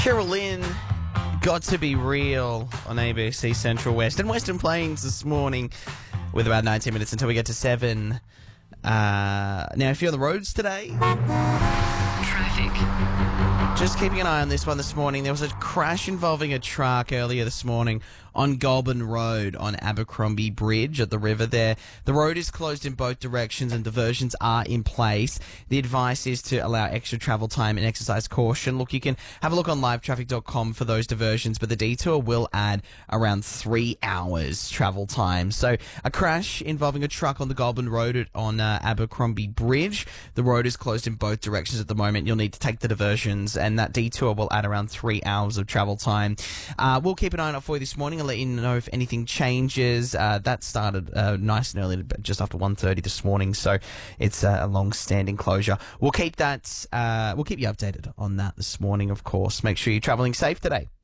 Cheryl Lynn, Got to Be Real on ABC Central West and Western Plains this morning with about 19 minutes until we get to 7. Now, if you're on the roads today, Traffic. just keeping an eye on this one this morning. There was a crash involving a truck earlier this morning on Goulburn Road on Abercrombie Bridge at the river there. The road is closed in both directions and diversions are in place. The advice is to allow extra travel time and exercise caution. Look, you can have a look on livetraffic.com for those diversions, but the detour will add around 3 hours travel time. So a crash involving a truck on the Goulburn Road on Abercrombie Bridge. The road is closed in both directions at the moment. You'll need to take the diversions, and that detour will add around 3 hours of travel time. We'll keep an eye on it for you this morning and let you know if anything changes. That started nice and early, just after 1:30 this morning, so it's a long-standing closure. We'll keep that. We'll keep you updated on that this morning, of course. Make sure you're travelling safe today.